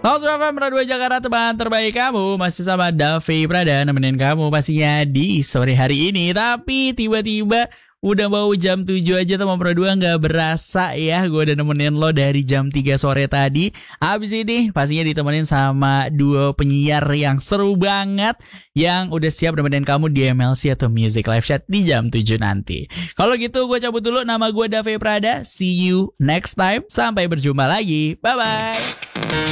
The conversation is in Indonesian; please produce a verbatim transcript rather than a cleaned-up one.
Halo F M Radio Jakarta, teman terbaik kamu. Masih sama Davi Prada nemenin kamu pastinya di sore hari ini. Tapi tiba-tiba udah mau jam tujuh aja teman Pro dua, gak berasa ya. Gue udah nemenin lo dari jam tiga sore tadi. Abis ini pastinya ditemenin sama dua penyiar yang seru banget, yang udah siap nemenin kamu di M L C atau Music Live Chat di jam tujuh nanti. Kalau gitu gue cabut dulu. Nama gue Davi Prada. See you next time. Sampai berjumpa lagi. Bye-bye.